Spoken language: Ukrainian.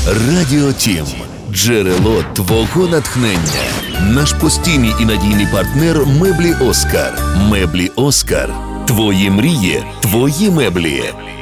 Радіо Тім – джерело твого натхнення. Наш постійний і надійний партнер «Меблі Оскар». «Меблі Оскар». Твої мрії, твої меблі.